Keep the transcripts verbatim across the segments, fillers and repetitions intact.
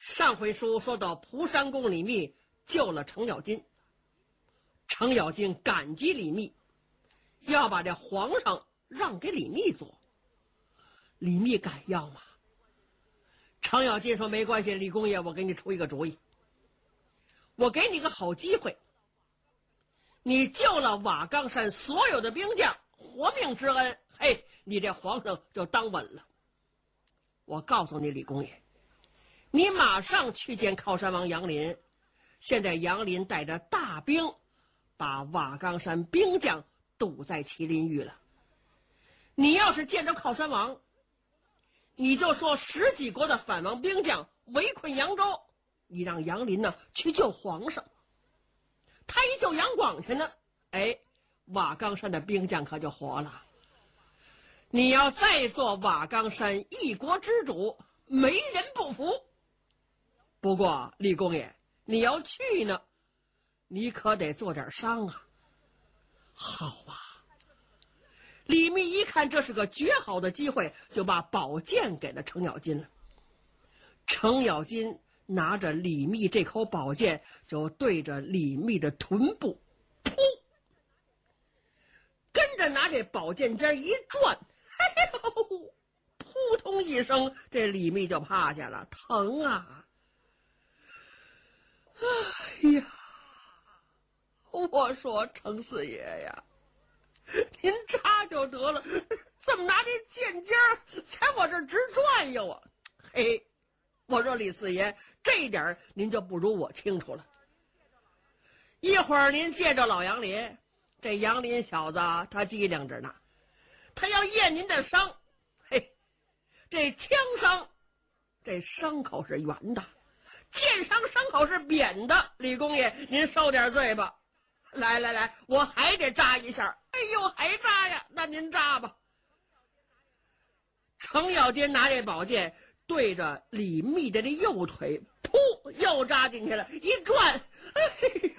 上回书说到蒲山公李密救了程咬金，程咬金感激李密，要把这皇上让给李密做。李密敢要吗？程咬金说没关系，李公爷，我给你出一个主意，我给你个好机会，你救了瓦岗山所有的兵将，活命之恩，嘿，你这皇上就当稳了。我告诉你，李公爷，你马上去见靠山王杨林，现在杨林带着大兵把瓦岗山兵将堵在麒麟峪了。你要是见着靠山王，你就说十几国的反王兵将围困扬州，你让杨林呢去救皇上。他一救杨广去呢，哎，瓦岗山的兵将可就活了。你要再做瓦岗山一国之主，没人不服。不过李公爷，你要去呢，你可得做点伤啊。好啊。李密一看这是个绝好的机会，就把宝剑给了程咬金了。程咬金拿着李密这口宝剑，就对着李密的臀部噗，跟着拿这宝剑尖一转，嘿呦，扑通一声，这李密就趴下了，疼啊！哎呀，我说程四爷呀，您扎就得了，怎么拿这剑尖在我这直转悠啊？嘿，我说李四爷，这一点您就不如我清楚了。一会儿您见着老杨林，这杨林小子他机灵着呢，他要验您的伤，嘿，这枪伤，这伤口是圆的，剑伤伤口是扁的。李公爷，您受点罪吧。来来来，我还得扎一下。哎呦，还扎呀？那您扎吧。程咬金拿这宝剑对着李密的这右腿，噗，又扎进去了，一转，哎呦，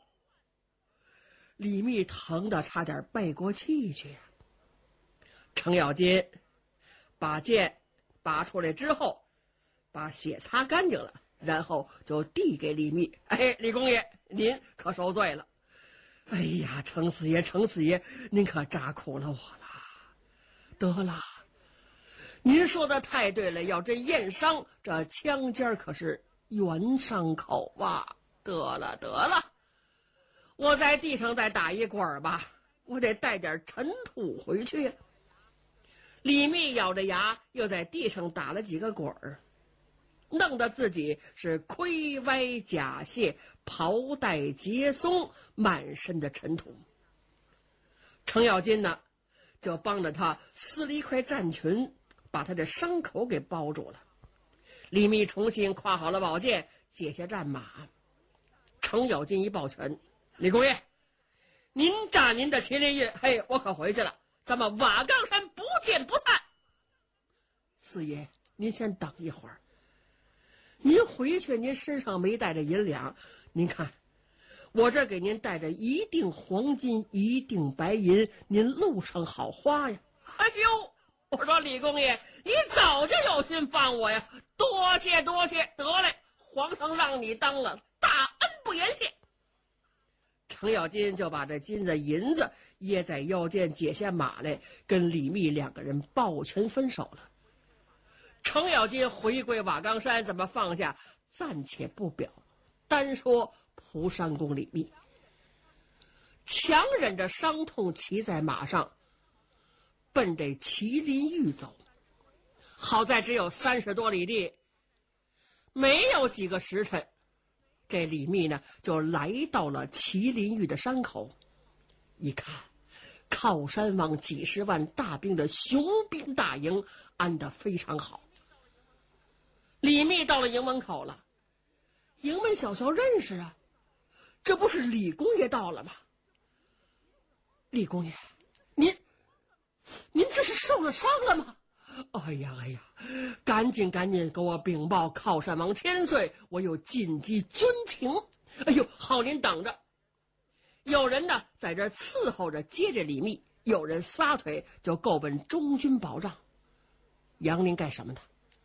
李密疼得差点背过气去。程咬金把剑拔出来之后，把血擦干净了，然后就递给李密。哎，李公爷，您可受罪了。哎呀，程四爷，程四爷，您可扎苦了我了。得了，您说的太对了，要真验伤，这枪尖可是圆伤口啊。得了得了，我在地上再打一滚吧，我得带点尘土回去呀。李密咬着牙又在地上打了几个滚儿，弄得自己是盔歪甲谢，袍带结松，满身的尘土。程咬金呢，就帮着他撕了一块战裙，把他的伤口给包住了。李密重新挎好了宝剑，解下战马。程咬金一抱拳：李公爷，您扎您的麒麟峪，嘿，我可回去了，咱们瓦岗山不见不散。四爷，您先等一会儿，您回去您身上没带着银两，您看我这给您带着一锭黄金，一锭白银，您路上好花呀。哎呦，我说李公爷，你早就有心放我呀，多谢多谢，得嘞，皇上让你当了，大恩不言谢。程咬金就把这金子银子掖在腰间，解下马来，跟李密两个人抱拳分手了。程咬金回归瓦岗山，怎么放下暂且不表，单说蒲山公李密，强忍着伤痛，骑在马上奔这麒麟峪走。好在只有三十多里地，没有几个时辰，这李密呢就来到了麒麟峪的山口。一看，靠山王几十万大兵的雄兵大营安得非常好。李密到了营门口了，营门小校认识啊，这不是李公爷到了吗？李公爷，您您这是受了伤了吗？哎呀哎呀，赶紧赶紧给我禀报靠山王千岁，我有紧急军情。哎呦，好，您等着。有人呢在这伺候着接着李密，有人撒腿就够奔中军保障。杨林干什么呢？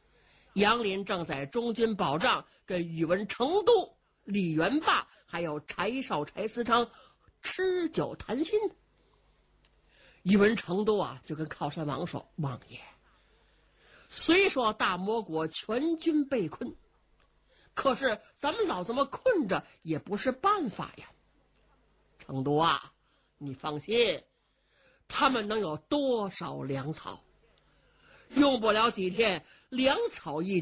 杨林正在中军保障，跟宇文成都、李元霸还有柴少、柴思昌吃酒谈心。宇文成都啊，就跟靠山王说：“王爷，虽说大魔国全军被困，可是咱们老这么困着也不是办法呀。成都啊，你放心，他们能有多少粮草？用不了几天，粮草一